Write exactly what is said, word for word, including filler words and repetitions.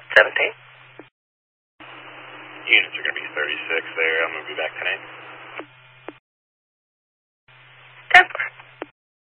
seventeen. Units are going to be thirty-six there. I'm going to be back tonight.